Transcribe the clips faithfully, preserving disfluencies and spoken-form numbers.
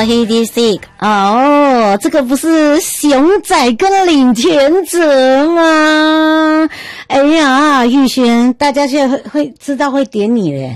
He sick 哦，这个不是熊仔跟领钱者吗？哎呀，玉轩，大家现在会会知道会点你嘞，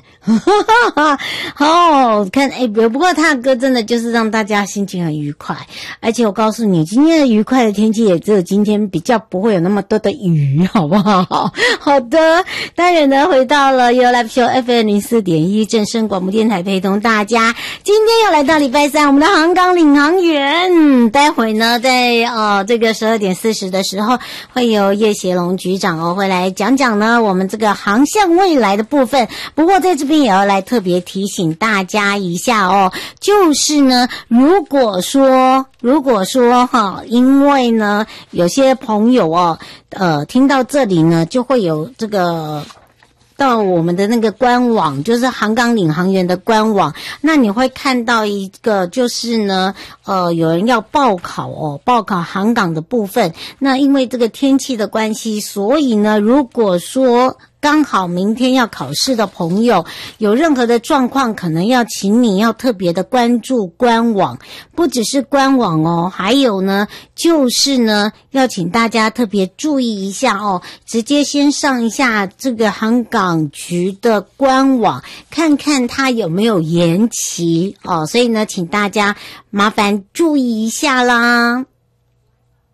好看哎，不过他的歌真的就是让大家心情很愉快，而且我告诉你，今天的愉快的天气也只有今天比较不会有那么多的雨，好不好？好的，当然呢，回到了 You Live Show F M 零四点一正声广播电台，陪同大家，今天又来到礼拜三，我们的航港领航员，待会呢，在呃这个十二点四十的时候，会有叶协龙局长哦，会来讲讲呢我们这个航向未来的部分。不过在这边也要来特别提醒大家一下哦，就是呢，如果说如果说哈，因为呢有些朋友哦，呃，听到这里呢，就会有这个。到我们的那个官网，就是航港领航员的官网，那你会看到一个就是呢，呃，有人要报考哦，报考航港的部分。那因为这个天气的关系，所以呢，如果说刚好明天要考试的朋友有任何的状况，可能要请你要特别的关注官网，不只是官网哦，还有呢就是呢要请大家特别注意一下哦，直接先上一下这个航港局的官网，看看它有没有延期哦，所以呢请大家麻烦注意一下啦。